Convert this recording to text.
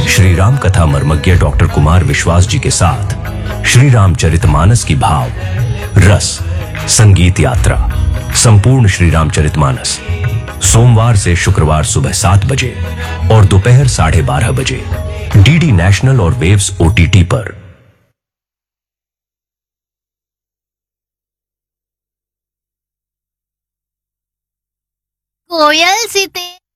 श्री राम कथा मर्मज्ञ डॉक्टर कुमार विश्वास जी के साथ श्री रामचरितमानस की भाव रस संगीत यात्रा संपूर्ण श्री रामचरितमानस सोमवार से शुक्रवार सुबह 7 बजे और दोपहर 12:30 बजे डीडी नेशनल और वेव्स ओटीटी पर। कोयल सीते